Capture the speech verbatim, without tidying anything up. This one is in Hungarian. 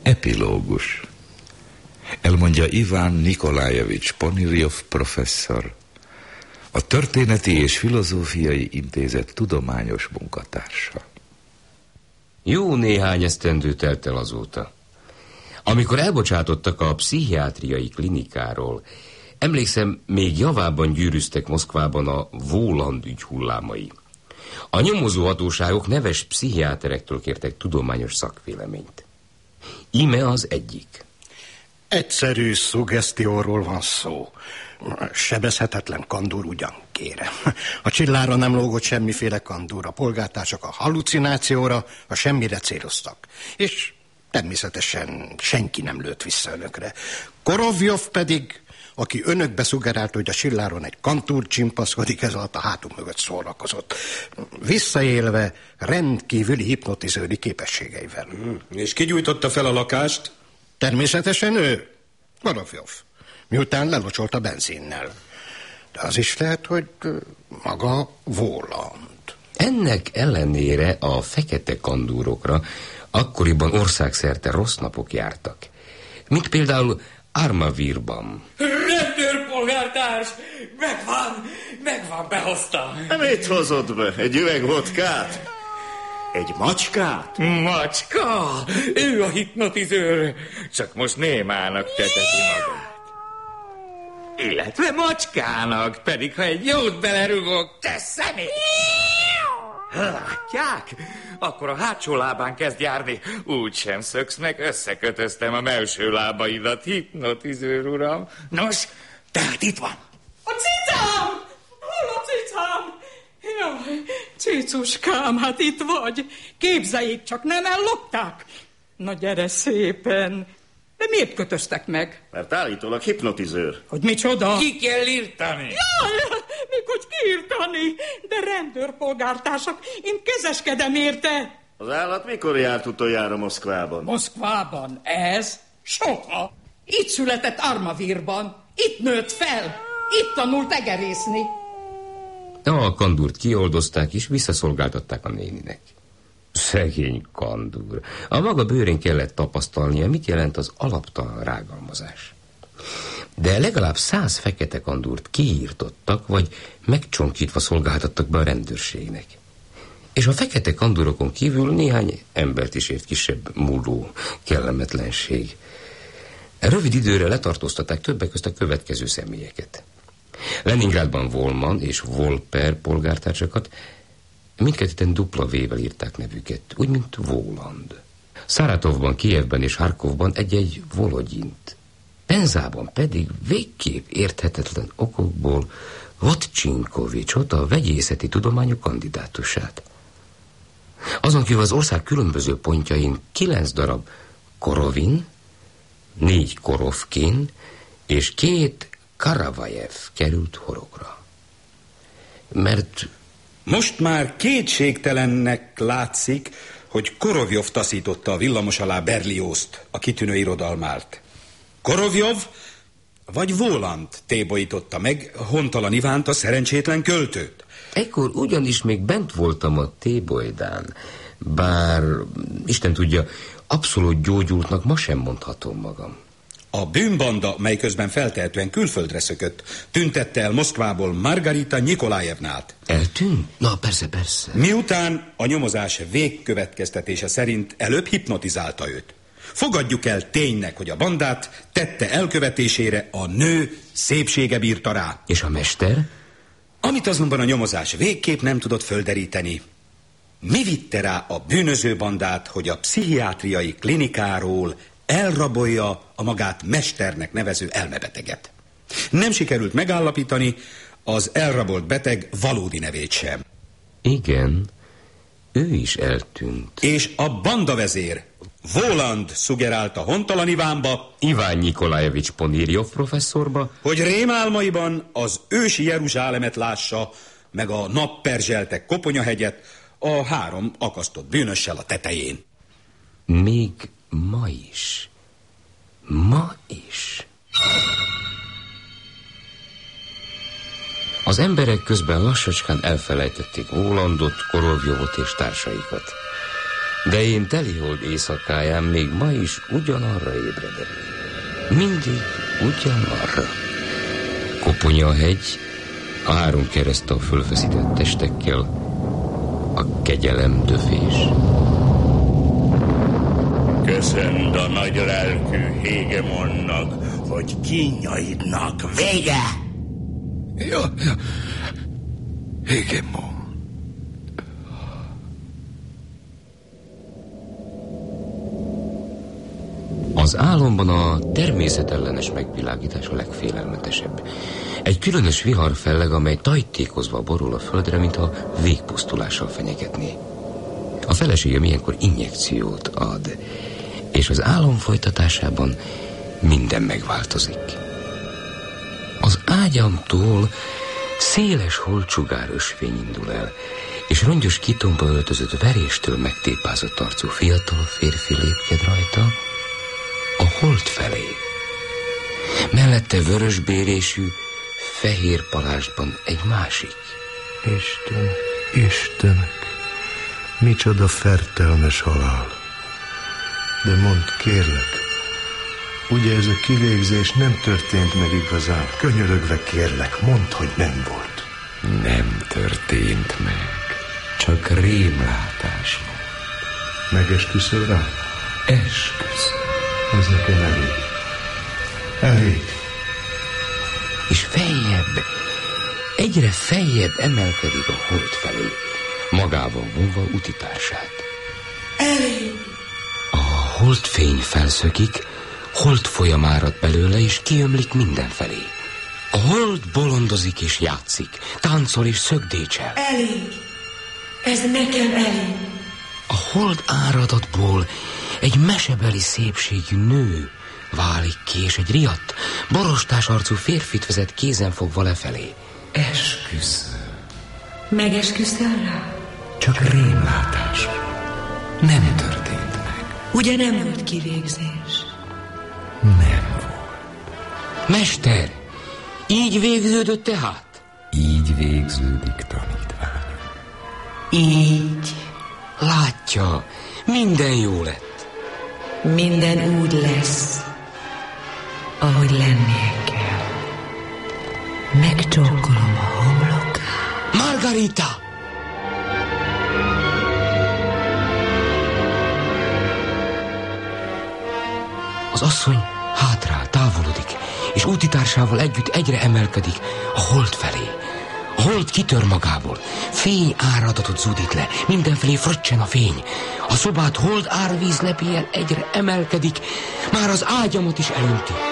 Epilógus. Elmondja Iván Nikolajevics Ponirjov professzor, a Történeti és Filozófiai Intézet tudományos munkatársa. Jó néhány esztendő telt el azóta. Amikor elbocsátottak a pszichiátriai klinikáról, emlékszem, még javában gyűrűztek Moszkvában a Voland ügy hullámai. A nyomozó hatóságok neves pszichiáterektől kértek tudományos szakvéleményt. Íme az egyik. Egyszerű szuggesztióról van szó. Sebezhetetlen kandúr ugyan, kérem. A csillára nem lógott semmiféle kandúr, a polgártársak a hallucinációra, a semmire céloztak. És természetesen senki nem lőtt vissza önökre. Korovjov pedig, aki önökbe szuggerált, hogy a csilláron egy kantúr csimpaszkodik, ez alatt a hátunk mögött szórakozott. Visszaélve rendkívüli hipnotizőri képességeivel. Hmm. És ki gyújtotta fel a lakást? Természetesen ő, Korovjov, miután lelocsolt a benzinnel. De az is lehet, hogy maga Voland. Ennek ellenére a fekete kandúrokra akkoriban országszerte rossz napok jártak. Mint például Armavírban. Rendőrpolgártárs! Megvan! Megvan, behoztam! Mit hozott be? Egy üveg vodkát? Egy macskát? Macska! Ő a hipnotizőr! Csak most némának teteti magát. Illetve macskának, pedig ha egy jót belerugok, teszem én! Látják? Akkor a hátsó lábán kezd járni. Úgy sem szöksz meg, összekötöztem a melső lábaidat, hipnotizőr uram. Nos, tehát itt van. A cicám! Hol a cicám? Jaj, cicuskám, hát itt vagy. Képzeljék, csak nem ellopták. Na gyere szépen. De miért kötöztek meg? Mert állítólag hipnotizőr. Hogy micsoda? Ki kell írtani? Jaj, még hogy kiírtani? De rendőrpolgártársak, én kezeskedem érte. Az állat mikor járt utoljára Moszkvában? Moszkvában? Ez? Soha. Itt született Armavírban. Itt nőtt fel. Itt tanult egerészni. A kandúrt kioldozták és visszaszolgáltatták a néninek. Szegény kandúr. A maga bőrén kellett tapasztalnia, mit jelent az alaptalan rágalmazás. De legalább száz fekete kandúrt kiírtottak, vagy megcsonkítva szolgáltattak be a rendőrségnek. És a fekete kandúrokon kívül néhány embert is ért kisebb múló kellemetlenség. Rövid időre letartóztatták többek közt a következő személyeket. Leningrádban Volman és Volper polgártársakat mindketten dupla V-vel írták nevüket, úgy, mint Voland. Szaratovban, Kijevben és Harkovban egy-egy Vologyint. Penzában pedig végképp érthetetlen okokból Vodcsinkovicsot, a vegyészeti tudományok kandidátusát. Azon kívül az ország különböző pontjain kilenc darab Korovin, négy Korovkin és két Karavajev került horogra. Mert most már kétségtelennek látszik, hogy Korovjov taszította a villamos alá Berliozzt, a kitűnő irodalmárt. Korovjov vagy Voland tébolyította meg Hontalan Ivánt, a szerencsétlen költőt. Ekkor ugyanis még bent voltam a tébolydán, bár, Isten tudja, abszolút gyógyultnak ma sem mondhatom magam. A bűnbanda, mely közben feltehetően külföldre szökött, tüntette el Moszkvából Margarita Nikolajevnát. Eltűnt? Na, persze, persze. Miután a nyomozás végkövetkeztetése szerint előbb hipnotizálta őt. Fogadjuk el ténynek, hogy a bandát tette elkövetésére a nő szépsége bírta rá. És a mester? Amit azonban a nyomozás végképp nem tudott földeríteni. Mi vitte rá a bűnöző bandát, hogy a pszichiátriai klinikáról elrabolja a magát mesternek nevező elmebeteget? Nem sikerült megállapítani az elrabolt beteg valódi nevét sem. Igen, ő is eltűnt. És a bandavezér Voland szuggerálta Hontalan Ivánba, Iván Nikolajevics Ponirjov professzorba, hogy rémálmaiban az ősi Jeruzsálemet lássa, meg a napperzseltek Koponyahegyet a három akasztott bűnössel a tetején. Még ma is. Ma is. Az emberek közben lassacskán elfelejtették Volandot, Korovjovot és társaikat. De én telihold éjszakáján még ma is ugyanarra ébredek. Mindig ugyanarra. Koponyahegy, a három kereszttal fölfeszített testekkel, a kegyelem döfés. Köszönd a nagy lelkű Hégemonnak, hogy kínjaidnak vége! Ja, ja. Hégemon. Az álomban a természetellenes megvilágítás a legfélelmetesebb. Egy különös vihar felleg, amely tajtékozva borul a földre, mintha végpusztulással fenyegetné. A feleségem ilyenkor injekciót ad, és az álom folytatásában minden megváltozik. Az ágyamtól széles holdcsugár ösvény indul el, és rongyos kitomba öltözött, veréstől megtépázott arcú fiatal férfi lépked rajta a hold felé. Mellette vörösbérésű, fehér palástban egy másik. Isten, Istenek, micsoda fertelmes halál. De mondd, kérlek, ugye ez a kivégzés nem történt meg igazán? Könyörögve kérlek, mondd, hogy nem volt. Nem történt meg, csak rémlátás volt. Megesküszöl rá? Esküszöm. Ez nekem elég. Elég. És feljebb, egyre feljebb emelkedik a hold felé, magával vonva utitársát. Elég! A holdfény felszökik, hold folyam árad belőle, és kiömlik mindenfelé. A hold bolondozik és játszik, táncol és szögdécsel. Elég! Ez nekem elég! A hold áradatból egy mesebeli szépségű nő válik ki, és egy riadt, borostás arcú férfit vezet kézen fogva lefelé. Esküszöm. Megesküszöl rá? Csak rémlátás. Nem történt meg. Ugye nem volt kivégzés? Nem volt. Mester, így végződött tehát? Így végződik, tanítványom. Így. Látja, minden jó lett. Minden úgy lesz, ahogy lennie kell. Megcsókolom a homlokát. Margarita! Az asszony hátrál, távolodik, és útitársával együtt egyre emelkedik a hold felé. A hold kitör magából, fény áradatot zúdít le, mindenfelé fröccsen a fény. A szobát hold árvíz lepéjel egyre emelkedik, már az ágyamat is elönti.